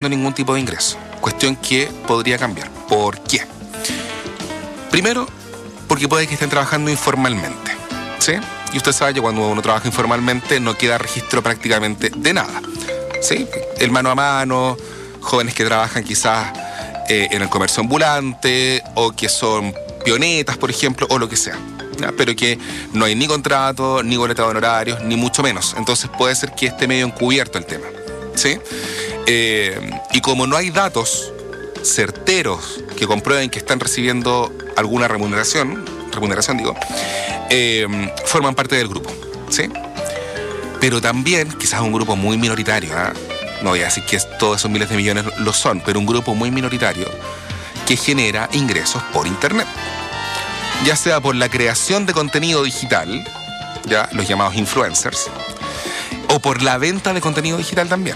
recibiendo ningún tipo de ingreso. Cuestión que podría cambiar. ¿Por qué? Primero, porque puede que estén trabajando informalmente, ¿sí? Y usted sabe que cuando uno trabaja informalmente no queda registro prácticamente de nada, ¿sí? El mano a mano, jóvenes que trabajan quizás en el comercio ambulante o que son pionetas, por ejemplo, o lo que sea, ¿ya? Pero que no hay ni contrato, ni boleta de honorarios, ni mucho menos. Entonces puede ser que esté medio encubierto el tema, ¿sí? Y como no hay datos certeros que comprueben que están recibiendo alguna remuneración digo, forman parte del grupo, ¿sí? Pero también, quizás un grupo muy minoritario, ¿eh? No voy a decir que todos esos miles de millones lo son, pero un grupo muy minoritario que genera ingresos por internet, ya sea por la creación de contenido digital, ya los llamados influencers, o por la venta de contenido digital también.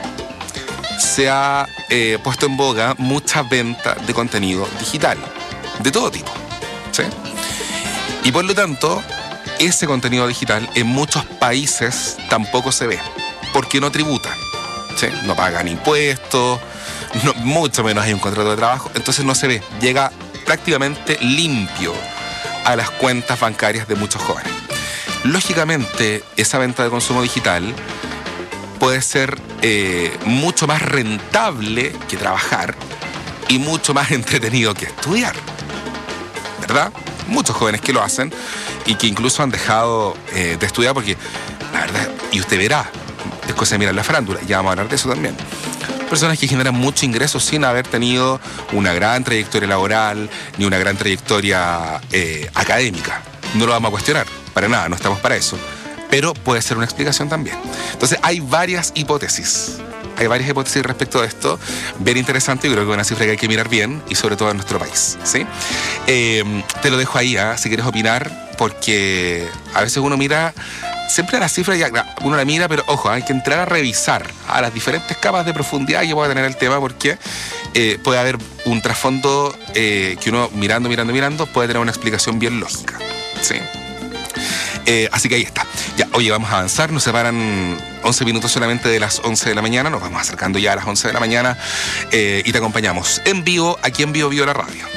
Se ha puesto en boga mucha venta de contenido digital, de todo tipo, ¿sí? Y por lo tanto, ese contenido digital en muchos países tampoco se ve, porque no tributan, ¿sí? No pagan impuestos, mucho menos hay un contrato de trabajo, entonces no se ve, llega prácticamente limpio a las cuentas bancarias de muchos jóvenes. Lógicamente, esa venta de consumo digital puede ser mucho más rentable que trabajar y mucho más entretenido que estudiar, ¿verdad? Muchos jóvenes que lo hacen y que incluso han dejado de estudiar porque, la verdad, y usted verá, después se mira la farándula, ya vamos a hablar de eso también. Personas que generan mucho ingreso sin haber tenido una gran trayectoria laboral ni una gran trayectoria académica. No lo vamos a cuestionar, para nada, no estamos para eso. Pero puede ser una explicación también. Entonces hay varias hipótesis respecto a esto, bien interesante, y creo que es una cifra que hay que mirar bien, y sobre todo en nuestro país, ¿sí? Te lo dejo ahí, si quieres opinar, porque a veces uno mira siempre la cifra, uno la mira, pero ojo, hay que entrar a revisar a las diferentes capas de profundidad que pueda tener el tema, porque puede haber un trasfondo que uno mirando puede tener una explicación bien lógica, ¿sí? Así que ahí está. Ya, oye, vamos a avanzar, nos separan 11 minutos solamente de las 11 de la mañana, nos vamos acercando ya a las 11 de la mañana y te acompañamos en vivo, aquí en Vivo la Radio.